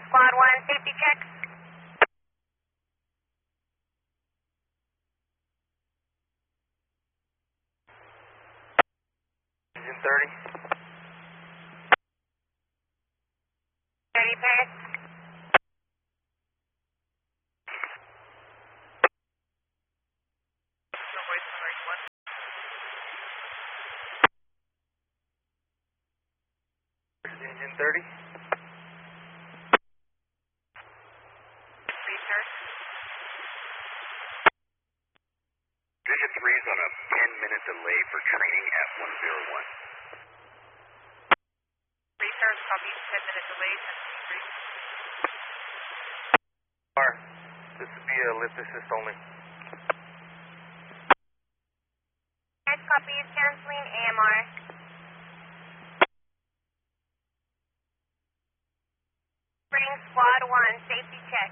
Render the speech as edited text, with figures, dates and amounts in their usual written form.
Squad 1, safety check. Engine 30. 30 pairs. Engine 30. Research. Vision 3 is on a 10-minute delay for training at 101. Research, copy, 10-minute delay, 10-3. This would be a lift assist only. Guys, copy, canceling AMR. Spring Squad 1, safety check.